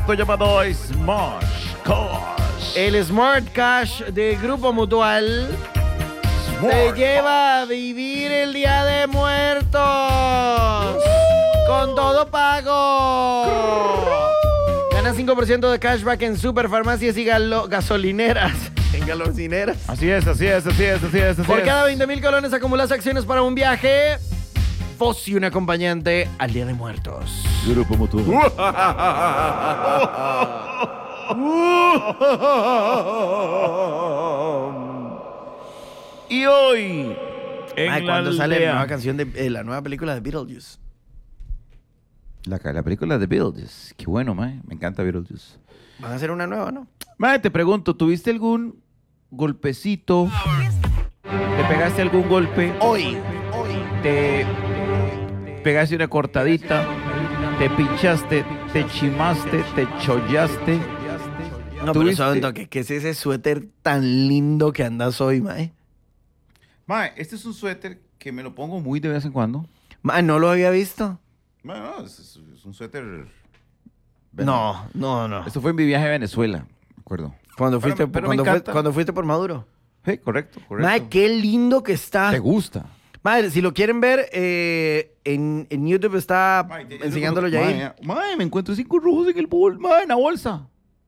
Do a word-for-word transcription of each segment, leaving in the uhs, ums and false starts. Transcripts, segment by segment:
llamado Smart Cash. El Smart Cash de Grupo Mutual Smart te lleva a vivir el Día de Muertos uh, con todo pago. Gana cinco por ciento de cashback en superfarmacias y galo- gasolineras. En galocineras. Así es, así es, así es, así es. Así Por es. cada veinte mil colones acumulas acciones para un viaje, vos y un acompañante al Día de Muertos. Grupo Mutual. Y hoy, en Ay, la ¿cuándo sale la aldea- nueva canción de eh, la nueva película de Beetlejuice? La, la película de Beetlejuice. Qué bueno, mae. Me encanta Beetlejuice. Van a hacer una nueva, ¿no? Mae, te pregunto, ¿tuviste algún golpecito? ¿Te pegaste algún golpe? Hoy, hoy. ¿Te pegaste una cortadita? ¿Te pinchaste? ¿Te chimaste? ¿te chollaste? No, pero ¿Tuviste? sabe un toque, ¿qué es ese suéter tan lindo que andas hoy, mae? Mae, este es un suéter que me lo pongo muy de vez en cuando. Mae, no lo había visto. Bueno, no, es, es- es un suéter... No, no, no. Esto fue en mi viaje a Venezuela, me acuerdo. Cuando Pero- fuiste, pero me cuando, fue- encanta. cuando fuiste por Maduro. Sí, correcto, correcto. Mae, qué lindo que está. ¿Te gusta? Madre, si lo quieren ver, eh, en, en YouTube está Mae, te- enseñándolo mae, ya ahí. Mae, me encuentro cinco rojos en el bol, mae, en la bolsa.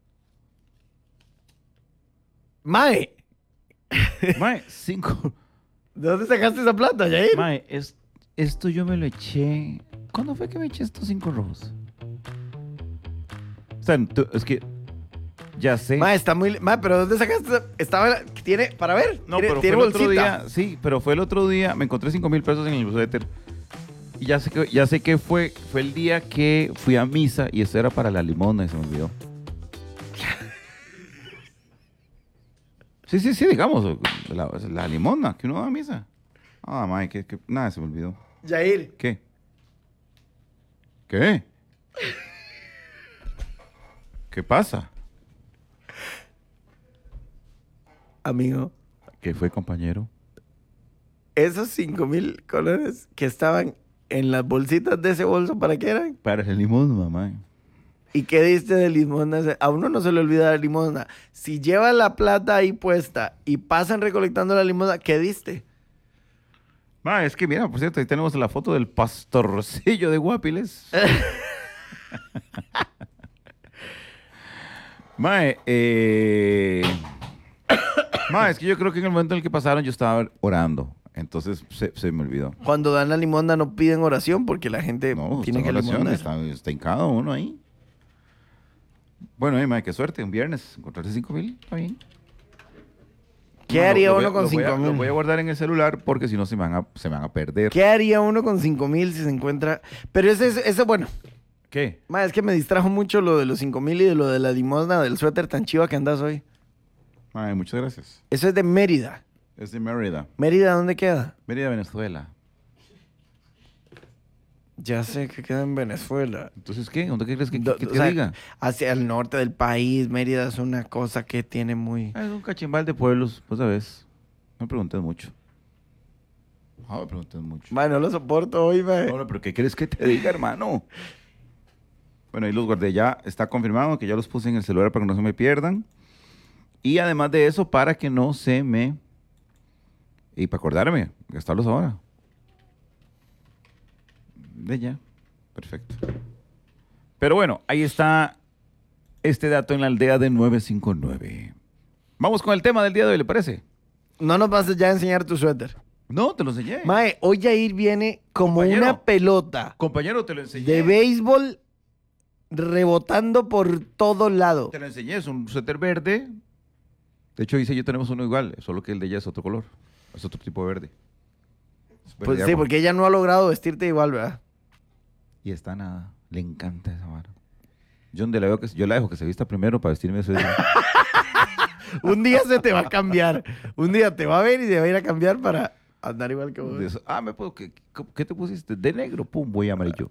Mae, Mae, cinco... ¿de dónde sacaste esa plata, Jair? Mae, es, esto yo me lo eché... ¿Cuándo fue que me eché estos cinco rojos? O sea, tú- es que... Ya sé. Mae, está muy... Mae, pero ¿dónde sacaste esa? Estaba... Tiene... Para ver. No, tiene, pero fue tiene el otro bolsita. día, sí, pero fue el otro día, me encontré cinco mil pesos en el suéter. Y ya sé que, ya sé que fue, fue el día que fui a misa y eso era para la limona y se me olvidó. Sí, sí, sí, digamos, la, la limona, que uno va a misa. Ah, mae, que, que- nada, se me olvidó. Jair, ¿Qué? ¿Qué? ¿Qué pasa? amigo, ¿Qué fue, compañero? esos cinco mil colones que estaban en las bolsitas de ese bolso, ¿para qué eran? Para la limona, mamá. ¿Y qué diste de limosna? A uno no se le olvida la limosna. Si llevas la plata ahí puesta y pasan recolectando la limosna, ¿qué diste? Ma, es que mira, por cierto, ahí tenemos la foto del pastorcillo de Guapiles. Mae, eh... Ma, es que yo creo que en el momento en el que pasaron yo estaba orando. Entonces se, se me olvidó. Cuando dan la limosna no piden oración porque la gente No, tiene está que en oración, limosnar. está, está hincado uno ahí. Bueno, eh, mae, qué suerte, un viernes, encontrarse cinco mil, está bien. ¿Qué No, lo- haría lo voy a- uno con lo voy a- cinco Lo voy a mil? guardar en el celular porque si no se me van a, se me van a perder. ¿Qué haría uno con cinco mil si se encuentra? Pero ese, ese, ese, bueno, ¿Qué? ma, es que me distrajo mucho lo de los cinco mil y de lo de la limosna del suéter tan chiva que andas hoy. Mae, muchas gracias. Eso es de Mérida. Es de Mérida. ¿Mérida dónde queda? Mérida, Venezuela. Ya sé que queda en Venezuela. Entonces, ¿qué? ¿Dónde crees que, que, Do- que o te sea, diga? Hacia el norte del país, Mérida es una cosa que tiene muy... Ah, es un cachimbal de pueblos, pues sabes. No me preguntes mucho. No me preguntes mucho. Ma, no lo soporto hoy, ma. Ahora, pero ¿qué quieres que te diga, hermano? Bueno, ahí los guardé ya. Está confirmado que ya los puse en el celular para que no se me pierdan. Y además de eso, para que no se me... Y para acordarme, gastarlos ahora. De ya. Perfecto. Pero bueno, ahí está este dato en la aldea de nueve cinco nueve. Vamos con el tema del día de hoy, ¿le parece? No nos vas a ya enseñar tu suéter. No, te lo enseñé. Mae, hoy Jair viene como Compañero. una pelota Compañero, te lo enseñé. de béisbol rebotando por todo lado. Te lo enseñé, es un suéter verde. De hecho, dice yo tenemos uno igual, solo que el de ella es otro color. Es otro tipo de verde. Es verde Pues de sí, agua. porque ella no ha logrado vestirte igual, ¿verdad? Y está nada. Le encanta esa vara. Yo, donde la veo que, yo la dejo que se vista primero para vestirme de suéter. Un día se te va a cambiar. Un día te va a ver y se va a ir a cambiar para andar igual que vos. De eso, ah, me puedo, ¿qué, qué- qué te pusiste? De negro, pum, voy amarillo.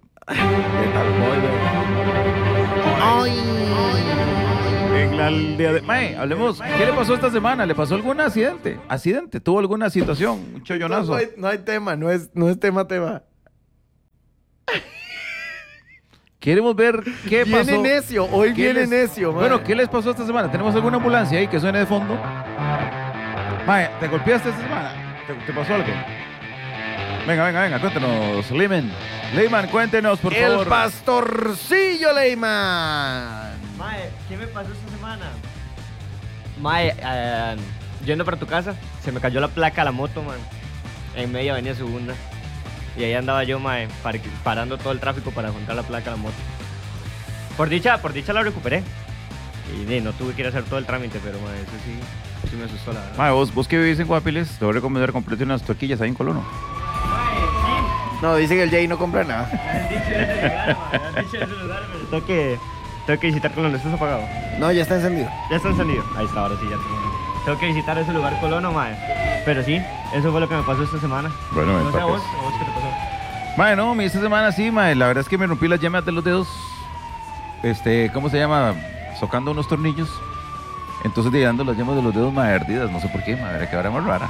En la aldea de... Mae, hablemos. ¿Qué le pasó esta semana? ¿Le pasó algún accidente? ¿Accidente? ¿Tuvo alguna situación? ¿Un No, chollonazo? no hay, no hay tema, no es, no es tema, tema. Queremos ver qué Viene pasó. necio, hoy ¿Qué viene les- necio, mae. Bueno, ¿qué les pasó esta semana? ¿Tenemos alguna ambulancia ahí que suene de fondo? Mae, ¿te golpeaste esta semana? ¿Te, te pasó algo? Venga, venga, venga, cuéntanos, Leyman. Leyman, cuéntenos, por El favor. pastorcillo Leyman. Mae, ¿qué me pasó esta semana? Mae, eh, yendo para tu casa, se me cayó la placa a la moto, man. En media avenida Segunda. Y ahí andaba yo, mae, par- parando todo el tráfico para juntar la placa a la moto. Por dicha, por dicha la recuperé. Y sí, no tuve que ir a hacer todo el trámite, pero mae, eso sí, sí me asustó, la verdad. Mae, vos, vos que vivís en Guapiles, te voy a recomendar comprarte unas torquillas ahí en Colono. No, dice que el Jay no compra nada. Me han dicho de ese lugar, mae, me han dicho de ese lugar, pero tengo que, tengo que visitar Colono. ¿Estás apagado? No, ya está encendido. Ya está encendido. Ahí está, ahora sí, ya tengo. Tengo que visitar ese lugar Colono, mae. Pero sí, eso fue lo que me pasó esta semana. Bueno, No sé a papes. vos, ¿a vos qué te pasó? Mae, no, mi esta semana sí, mae. La verdad es que me rompí las yemas de los dedos. Este, ¿cómo se llama? Socando unos tornillos. Entonces, dejando las yemas de los dedos, mae, ardidas. No sé por qué, mae. Que ahora más rara.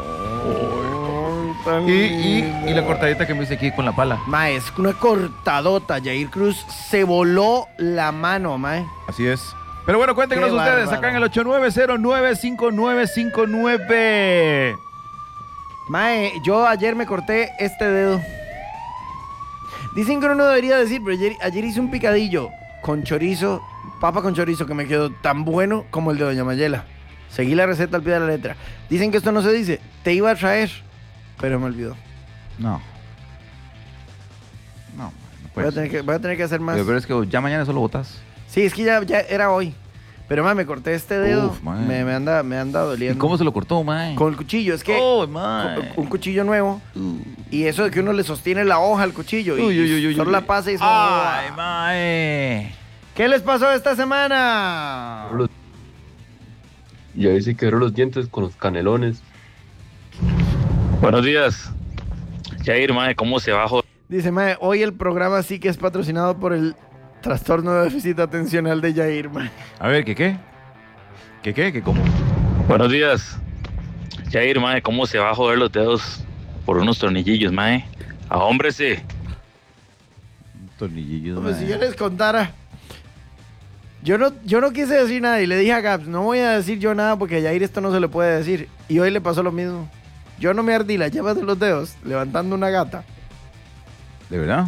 Y, y, y la cortadita que me hice aquí con la pala. Mae, es una cortadota. Jair Cruz se voló la mano, mae. Así es. Pero bueno, cuéntenos Qué ustedes bárbaro. acá en el ocho nueve cero nueve cinco nueve cinco nueve. Mae, yo ayer me corté este dedo. Dicen que uno no debería decir, pero ayer, ayer hice un picadillo con chorizo, papa con chorizo, que me quedó tan bueno como el de Doña Mayela. Seguí la receta al pie de la letra. Dicen que esto no se dice. Te iba a traer, pero me olvidó. No. No, no Voy puede a, tener que, voy a tener que hacer más. Lo peor es que ya mañana solo botas. Sí, es que ya, ya era hoy. Pero, mae, me corté este dedo. Uf, mae. me, me anda, me anda ¿Y doliendo. cómo se lo cortó, mae? Con el cuchillo. Es que Oh, mae. con- un cuchillo nuevo. Y eso de que uno le sostiene la hoja al cuchillo. Y, Uy, uy, uy, uy, solo uy. la pasa y se... Ay, mae. ¿Qué les pasó esta semana? Los- Y ahí se quedaron los dientes con los canelones. Buenos días. Jair, mae, ¿cómo se bajó? Dice, mae, hoy el programa sí que es patrocinado por el trastorno de déficit atencional de Jair, mae. A ver, ¿qué qué? ¿Qué qué? ¿Qué cómo? Buenos días. Jair, mae, ¿cómo se va a joder los dedos por unos tornillillos, mae? Ahómbrese. Un tornillillo, Hombre, mae. si yo les contara... Yo no, yo no quise decir nada y le dije a Gaps, no voy a decir yo nada porque a Jair esto no se le puede decir. Y hoy le pasó lo mismo. Yo no me ardí las llaves de los dedos levantando una gata. ¿De verdad?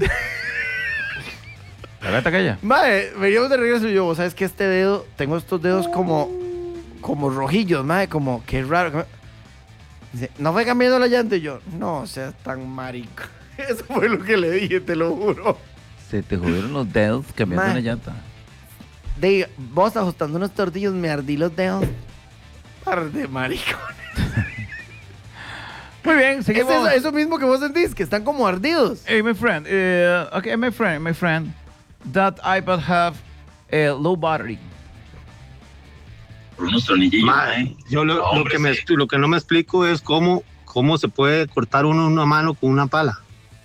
¿La gata aquella? Mae, veníamos de regreso y yo, vos sabes que este dedo, tengo estos dedos como, como rojillos, mae, como, qué raro. Dice, ¿no fue cambiando la llanta? Y yo, no seas tan marico. Eso fue lo que le dije, te lo juro. Se te jodieron los dedos cambiando Mae. una llanta. De, vos ajustando unos tortillos, me ardí los dedos. Par de maricón. Muy bien, Es seguimos. eso, eso mismo que vos sentís, que están como ardidos. Hey, my friend. Uh, okay, my friend, my friend. That iPad have a low battery. Por unos tornillillos, Mae, mae. yo lo, lo Hombre, que me, sí. lo que no me explico es cómo, cómo se puede cortar uno una mano con una pala.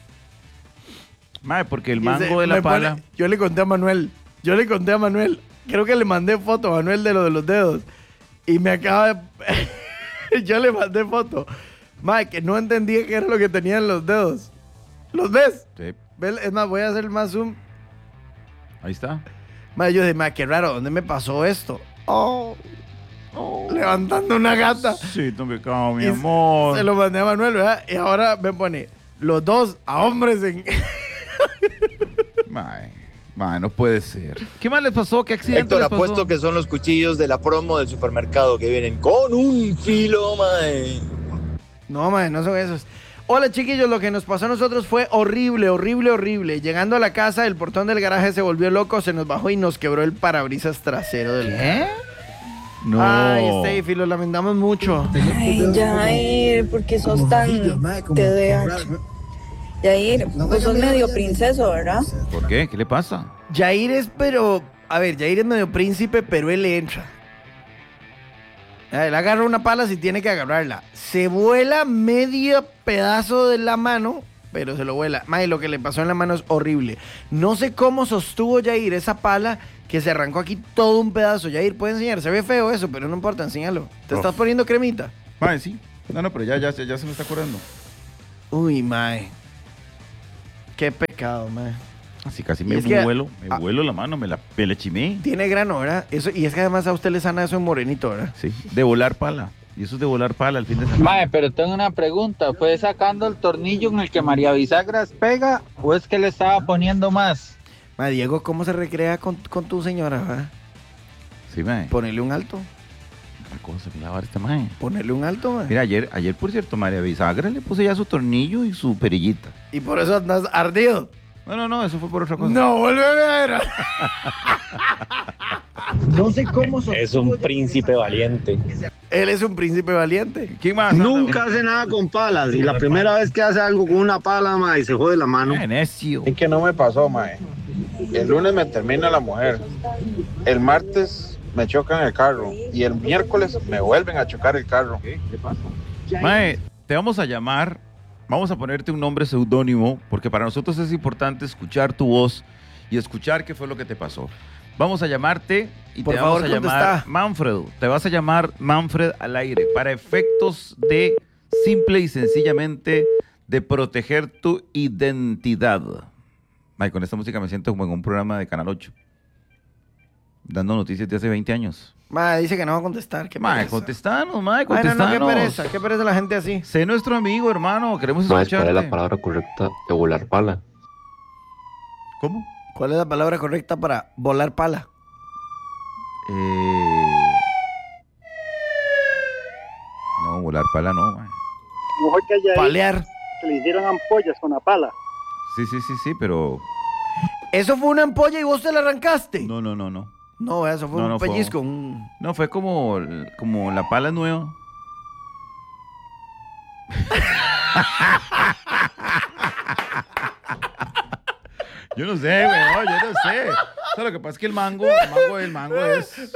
Mae, porque el Dice, mango de la me pone- pala. yo le conté a Manuel. Yo le conté a Manuel. Creo que le mandé foto a Manuel de lo de los dedos. Y me acaba de... yo le mandé foto. Mae, que no entendía qué era lo que tenía en los dedos. ¿Los ves? Sí, Ve- Es más, voy a hacer más zoom. ahí está. Mae, yo dije, mae, qué raro. ¿Dónde me pasó esto? Oh. Levantando una gata. Sí, tu pecado, mi Y amor. Se lo mandé a Manuel, ¿verdad? Y ahora me pone los dos a hombres en... Mae, mae, no puede ser. ¿Qué más les pasó? ¿Qué accidente Héctor, les pasó? apuesto que son los cuchillos de la promo del supermercado que vienen con un filo, mae. No, mae, no son esos. Hola, chiquillos, lo que nos pasó a nosotros fue horrible, horrible, horrible. Llegando a la casa, el portón del garaje se volvió loco, se nos bajó y nos quebró el parabrisas trasero del ¿Qué? No. Ay, Steffi, lo lamentamos mucho. Ay, Jair, ¿por qué sos tan T D A H? Jair, pues sos medio princeso, ¿verdad? ¿Por qué? ¿Qué le pasa? Jair es, pero... A ver, Jair es medio príncipe, pero él le entra. Él agarra una pala si tiene que agarrarla. Se vuela medio pedazo de la mano, pero se lo vuela. Mae, lo que le pasó en la mano es horrible. No sé cómo sostuvo Jair esa pala que se arrancó aquí todo un pedazo. Jair, puede enseñar. Se ve feo eso, pero no importa, enséñalo. ¿Te Uf. estás poniendo cremita? Mae, sí. No, no, pero ya, ya, ya se me está curando. Uy, mae. Qué pecado, mae. Casi, casi Y me es que- vuelo, me ah. vuelo la mano, me la, me la chimé. Tiene grano, ¿verdad? Eso, y es que además a usted le sana eso en morenito, ¿verdad? Sí, de volar pala. Y eso es de volar pala el fin de semana. Mae, pero tengo una pregunta. ¿Fue sacando el tornillo en el que María Bisagras pega o es que le estaba poniendo más? Ma, Diego, ¿cómo se recrea con, con tu señora, verdad? Sí, mae. Ponerle un alto. ¿Qué cosa que lavar este mae? Ponerle un alto, ma. Mira, ayer, ayer, por cierto, María Bisagra le puse ya su tornillo y su perillita. Y por eso andas ardido. No, no, no, eso fue por otra cosa. No, vuelve a ver. No sé cómo son. Es un príncipe valiente. Él es un príncipe valiente. ¿Quién más? Nunca hace nada con palas. Y la primera vez que hace algo con una pala, mae, se jode la mano. Eh, necio. Es que no me pasó, mae. El lunes me termina la mujer. El martes me chocan el carro. Y el miércoles me vuelven a chocar el carro. Mae, te vamos a llamar, vamos a ponerte un nombre seudónimo, porque para nosotros es importante escuchar tu voz y escuchar qué fue lo que te pasó. Vamos a llamarte y Por te vamos favor, a llamar contesta. Manfred. Te vas a llamar Manfred al aire para efectos de simple y sencillamente de proteger tu identidad. Mae, con esta música me siento como en un programa de Canal ocho, dando noticias de hace veinte años. Ma, dice que no va a contestar. Qué Mae, pereza. contestanos, mae, Ay, no, contestanos. no, qué pereza. Qué pereza la gente así. Sé nuestro amigo, hermano, queremos Mae, ¿cuál escucharte. es la palabra correcta de volar pala? ¿Cómo? ¿Cuál es la palabra correcta para volar pala? Eh... No, volar pala no, mae. Mejor que haya Palear. que le hicieron ampollas con la pala. Sí, sí, sí, sí, pero... ¿Eso fue una ampolla y vos te la arrancaste? No, no, no, no. No, eso fue No, un no fue- pellizco. un- No, fue como, como la pala nueva. Yo no sé, güey, yo no sé. O sea, lo que pasa es que el mango, el mango, el mango es...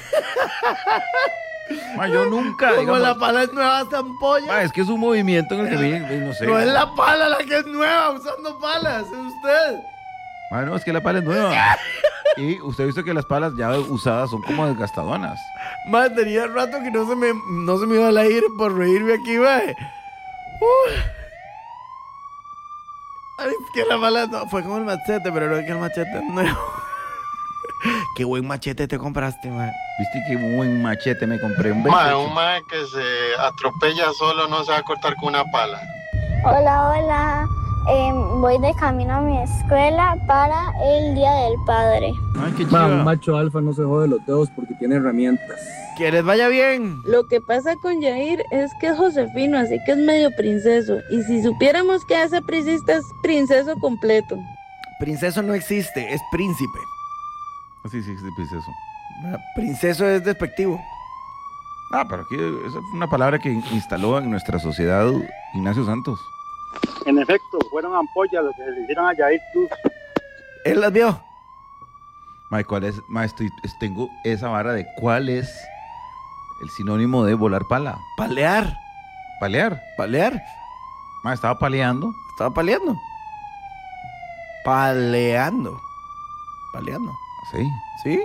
Ma, yo nunca, Como digamos, la pala es nueva, esta ampolla. ma, es que es un movimiento en el que viene, no sé. No es la pala la que es nueva usando palas, es usted. Ma, no, es que la pala es nueva. Y usted ha visto que las palas ya usadas son como desgastadonas. Madre, tenía rato que no se me, no se me iba al aire por reírme aquí, mae. Uy. Ay, es que la pala no, fue como el machete, pero no es que el machete es nuevo. Qué buen machete te compraste, mae. Viste qué buen machete me compré. Un Mae, veintiocho. un mae que se atropella solo no se va a cortar con una pala. Hola, hola. Eh, voy de camino a mi escuela para el Día del Padre. Ay, qué Ma, un chiva. macho alfa no se jode los dedos porque tiene herramientas. Que les vaya bien. Lo que pasa con Yair es que es Josefino, así que es medio princeso. Y si supiéramos que ese príncipe es princeso completo. Princeso no existe, es príncipe. Sí, sí, sí, pues eso. Princeso es despectivo. Ah, pero aquí esa fue una palabra que instaló en nuestra sociedad Ignacio Santos. En efecto, fueron ampollas lo que le hicieron a Yair Cruz. Él las vio. Ma, ¿cuál es? Ma, estoy, es- tengo esa vara de cuál es el sinónimo de volar pala. Palear. Palear. Palear. Ma, estaba paleando. Estaba paleando. Paleando. Paleando. Sí. ¿Sí?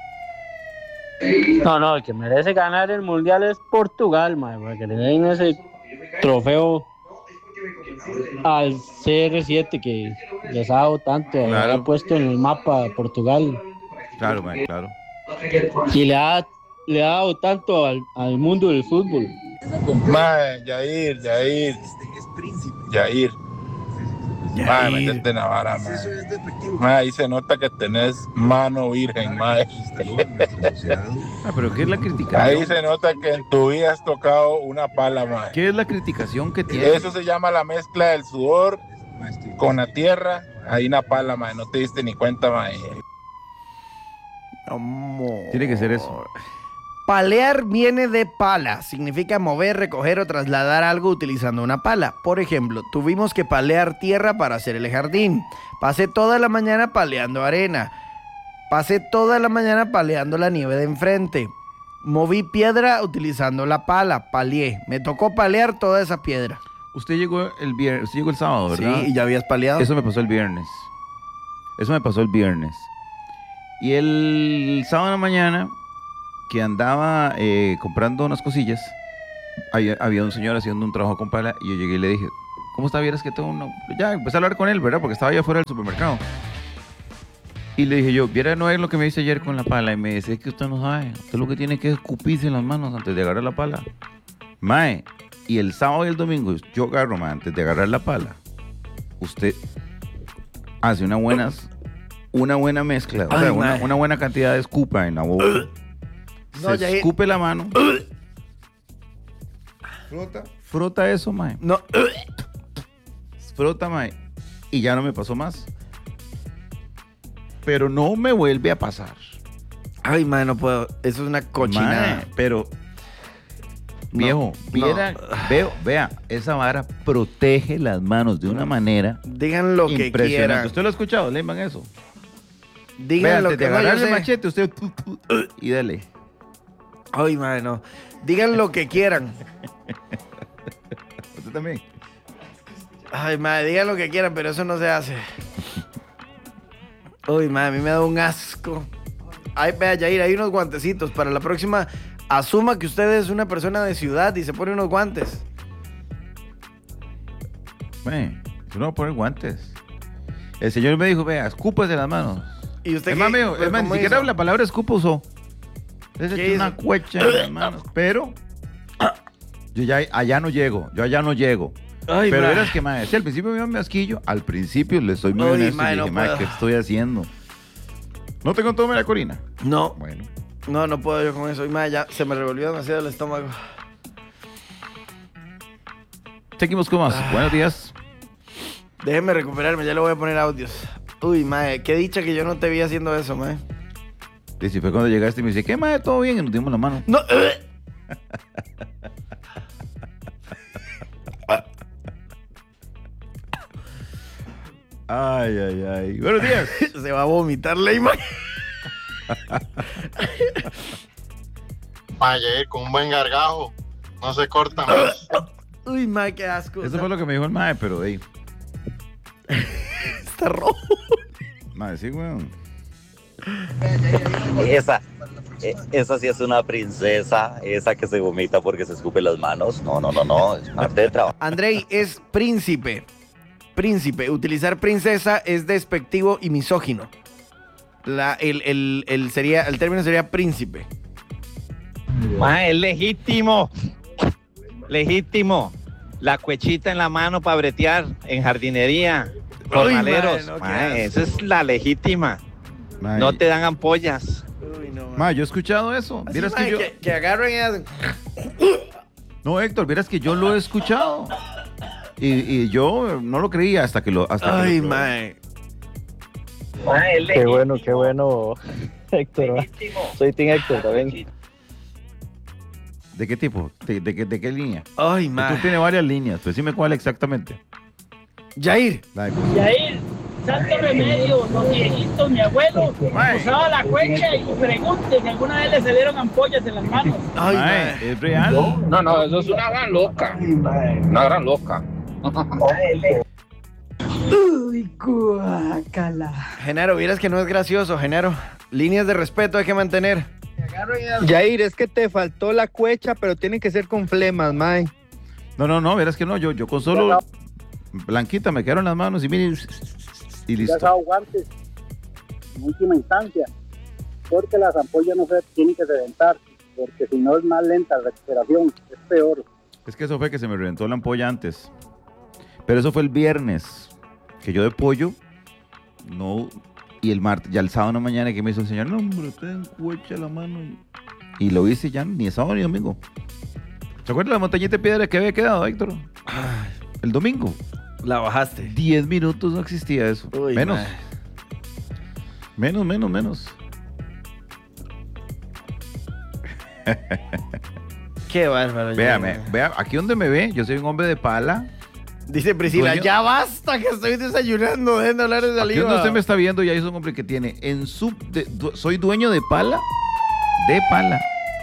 No, no, el que merece ganar el mundial es Portugal, mae, para que le den ese trofeo al C R siete que les ha dado tanto, Claro. ha puesto en el mapa a Portugal Claro, ma, claro. y le ha, le ha dado tanto al, al mundo del fútbol. Mae, Yair, Yair. Yair. Mae, Yair. metete en la vara, mae. Mae, ahí se nota que tenés mano virgen, mae. Ah, pero ¿qué es la Ahí criticación? se nota que en tu vida has tocado una pala, mae. ¿Qué es la criticación que tiene? Eso se llama la mezcla del sudor con la tierra. Ahí una pala, mae. No te diste ni cuenta, mae. Amor. Tiene que ser eso. Palear viene de pala, significa mover, recoger o trasladar algo utilizando una pala. Por ejemplo, tuvimos que palear tierra para hacer el jardín. Pasé toda la mañana paleando arena. Pasé toda la mañana paleando la nieve de enfrente. Moví piedra utilizando la pala, palié. Me tocó palear toda esa piedra. Usted llegó el viernes, usted llegó el sábado, ¿verdad? Sí, y ya habías paleado. Eso me pasó el viernes. Eso me pasó el viernes. Y el sábado en la mañana, que andaba eh, comprando unas cosillas, había, había un señor haciendo un trabajo con pala y yo llegué y le dije, ¿cómo está? Vieras que tengo una... Ya, empecé a hablar con él, ¿verdad? Porque estaba allá afuera del supermercado. Y le dije yo, viera, no es lo que me dice ayer con la pala. Y me dice, es que usted no sabe. Usted lo que tiene que es escupirse en las manos antes de agarrar la pala. Mae, y el sábado y el domingo yo agarro, mae, antes de agarrar la pala. Usted hace una buenas, una buena mezcla, o Ay, sea, una, mae. una buena cantidad de escupa en la boca. No, se ya- escupe la mano. Frota. Frota eso, mae. No. Frota, mae. Y ya no me pasó más. Pero no me vuelve a pasar. Ay, mae, no puedo. Eso es una cochinada. Mae, pero, No, viejo, no. viera, veo, vea, esa vara protege las manos de una manera Digan lo que impresionante. quieran. ¿Usted lo ha escuchado? Leman eso. Digan Vea, lo antes de que no, yo agarrar el sé. machete, usted pu, pu, y dale. Ay, mae, no. Digan lo que quieran. ¿Usted también? Ay, mae, digan lo que quieran, pero eso no se hace. Uy, mae, a mí me da un asco. Ay, vea, Yair, hay unos guantecitos. Para la próxima, asuma que usted es una persona de ciudad y se pone unos guantes. Mae, yo no voy a poner guantes. El señor me dijo, vea, escúpase las manos. ¿Y usted Es qué? más, me dijo, ¿Pero es más, ni cómo siquiera hizo? la palabra escupa usó. Es ¿Qué una hizo? cuecha en las manos. Pero yo ya allá no llego, yo allá no llego. Ay, Pero mae. verás que, mae, si al principio me iba me asquillo, al principio le estoy muy Ay, honesto mae, y no dije, mae, puedo. ¿qué estoy haciendo? ¿No te contó la Corina? No. Bueno. No, no puedo yo con eso. Y mae, ya se me revolvió demasiado el estómago. Seguimos con más. Ah. Buenos días. Déjeme recuperarme, ya le voy a poner audios. Uy, mae, qué dicha que yo no te vi haciendo eso, mae. Dice, fue cuando llegaste y me dice, ¿qué, mae? ¿Todo bien? Y nos dimos la mano. No. Ay, ay, ay. Buenos días. Se va a vomitar la imagen. Vaya, con un buen gargajo. No se corta. Uy, mae, qué asco. Eso fue lo que me dijo el mae, pero hey. Está rojo. Mae, sí, weón. Esa, e- esa sí es una princesa, esa que se vomita porque se escupe las manos. No, no, no, no, es parte de trabajo. Andrei es príncipe. Príncipe. Utilizar princesa es despectivo y misógino. La, el, el, el, sería, el término sería príncipe. Mae, es legítimo. Legítimo. La cuechita en la mano para bretear en jardinería. Jornaleros. mae, no, qué Mae, asco. esa es la legítima. Mae. No te dan ampollas. Uy, no, mae. Mae, yo he escuchado eso. Así, Vieras mae, que yo... que, que agarren y hacen... No, Héctor, vieras que yo lo he escuchado. Y, y yo no lo creía hasta que lo... Hasta que Ay, lo probé. mae. Mae, es Qué legítimo. bueno, qué bueno, Héctor. ¿va? Soy Team Héctor también. ¿De qué tipo? ¿De, de, qué- de qué línea? Ay, Tú mae. tienes varias líneas. Pues decime cuál exactamente. Yair. La de- Yair, santo remedio, los viejitos, mi abuelo, usaba la cuecha y pregunten, alguna vez le salieron ampollas en las manos. Ay, Mae, mae. es real. No, no, eso es una gran loca. Una gran loca. Uy, guácala. Genaro, vieras que no es gracioso, Genaro. Líneas de respeto hay que mantener. Yair, es que te faltó la cuecha, pero tiene que ser con flemas, mae. No, no, no, verás que no. Yo, yo con solo blanquita me quedaron las manos y miren. Y Ya listo. usado guantes en última instancia, porque las ampollas no se tienen que reventar, porque si no es más lenta la recuperación, es peor. Es que eso fue que se me reventó la ampolla antes. Pero eso fue el viernes. Que yo de pollo, no. Y el martes, ya el sábado en la mañana que me hizo el señor, no, hombre, ten cuecha la mano. Y, y lo hice ya ni sábado ni domingo. ¿Se acuerdan de la montañita de piedra que había quedado, Héctor? El domingo. La bajaste. Diez minutos no existía eso. Uy, menos. mae. Menos, menos, menos. Qué bárbaro. Véame, Yair. vea, aquí donde me ve, yo soy un hombre de pala. Dice Priscila, Dueño- ya basta que estoy desayunando, dejen de hablar de Aquí saliva. donde usted me está viendo, ya es un hombre que tiene en su... de- du- soy dueño de pala, de pala,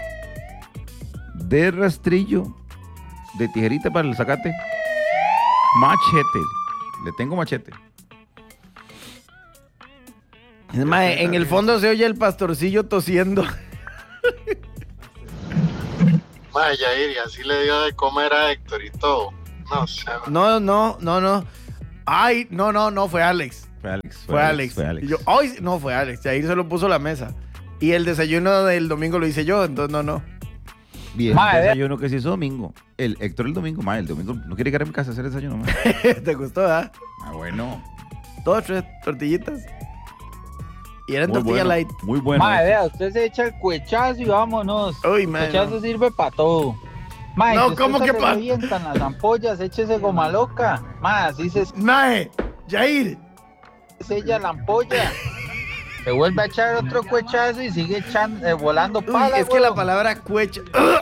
de rastrillo, de tijerita para el zacate, machete. Le tengo machete. Mae, en el fondo se oye el pastorcillo tosiendo. Mae, Yair, y así le dio de comer a Héctor y todo. No sé. No, no, no, no. Ay, no, no, no, fue Alex. Fue Alex. Fue, Alex. Fue Alex. Y yo, ay, no, fue Alex. Yair se lo puso a la mesa. Y el desayuno del domingo lo hice yo, entonces no, no. Bien, Mae, el desayuno que se hizo domingo. El Héctor el domingo, mae, el domingo no quiere llegar a mi casa a hacer desayuno, mae. ¿Te gustó, verdad? Ah, bueno. Dos, tres tortillitas. Y eran Muy tortilla bueno, light. Muy bueno. Mae, este. vea, usted se echa el cuechazo y vámonos. Uy, el mae, cuechazo no. sirve para todo. Mae, No, si ¿cómo usted que se pa- revientan las ampollas, échese goma loca. Mae, así se Mae, Yair. sella la ampolla. Se vuelve a echar otro cuechazo y sigue echando, eh, volando Uy, pala. es que la palabra cuecha.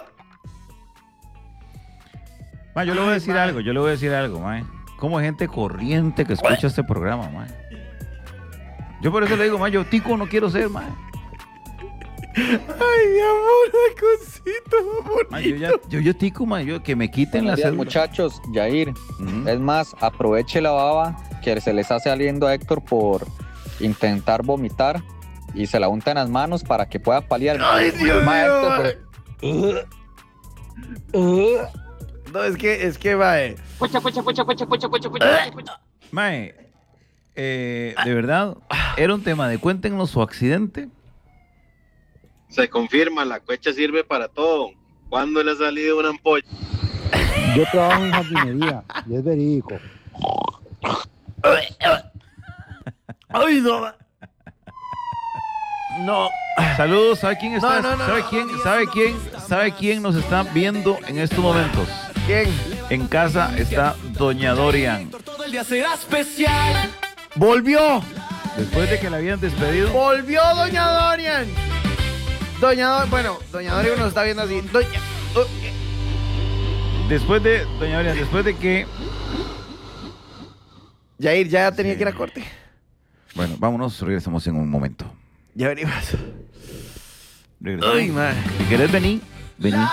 Mae, yo le voy a decir algo, yo le voy a decir algo, mae. Como gente corriente que escucha este programa, mae. Yo por eso le digo, mae, yo tico no quiero ser, mae. Ay, mi amor, ay, cosito, amor. Mae, yo ya, yo, yo tico, mae, yo, que me quiten Buenos la días, cédula. muchachos, Yair. Ujú. Es más, aproveche la baba que se le está saliendo a Héctor por intentar vomitar y se la unta en las manos para que pueda paliar. Ay, Dios Ma, mío, Héctor, mae. No, es que, es que, mae. Pucha, pucha, pucha, pucha, pucha, pucha, pucha, pucha. Mae, eh, de verdad, era un tema de cuéntenos su accidente. Se confirma, la cuecha sirve para todo. ¿Cuándo le ha salido una ampolla? Yo trabajo en jardinería y es verídico. Ay, no. No. Saludos, ¿sabe quién está? No, no, no, ¿Sabe no, quién? no, no, ¿Sabe no, quién? no, no, ¿Sabe no, quién nos está viendo en estos momentos? ¿Quién? En casa está Doña Dorian. Todo el día será especial. Volvió. Después de que la habían despedido. Volvió Doña Dorian. Doña Dorian, bueno, Doña Dorian nos está viendo así. Doña, Después de, Doña Dorian, después de que. Yair ya tenía que ir a corte. Bueno, vámonos, regresamos en un momento. Ya venimos. Regresamos. Ay, man. Si querés venir, vení.